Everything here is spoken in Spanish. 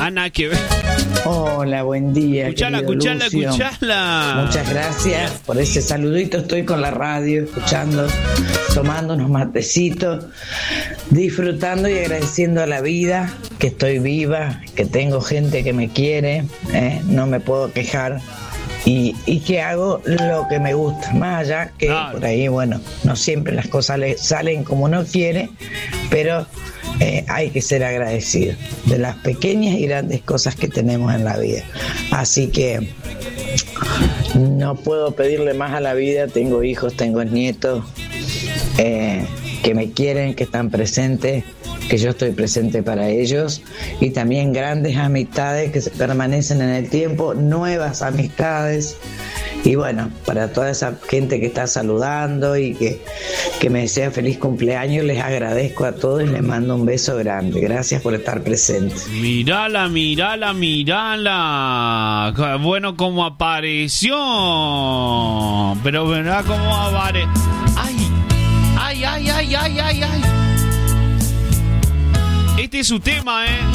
Ana, que ver. Hola, buen día. Escuchala. Muchas gracias por ese saludito. Estoy con la radio, escuchando, tomando unos matecitos, disfrutando y agradeciendo a la vida, que estoy viva, que tengo gente que me quiere, no me puedo quejar. Y que hago lo que me gusta, más allá que por ahí, bueno, no siempre las cosas le salen como uno quiere, pero hay que ser agradecido de las pequeñas y grandes cosas que tenemos en la vida. Así que no puedo pedirle más a la vida. Tengo hijos, tengo nietos que me quieren, que están presentes, que yo estoy presente para ellos, y también grandes amistades que se permanecen en el tiempo, nuevas amistades. Y bueno, para toda esa gente que está saludando y que me desea feliz cumpleaños, les agradezco a todos y les mando un beso grande. Gracias por estar presentes. Mírala. Bueno, como apareció. Pero verá cómo apareció. ¡Ay! Este es su tema,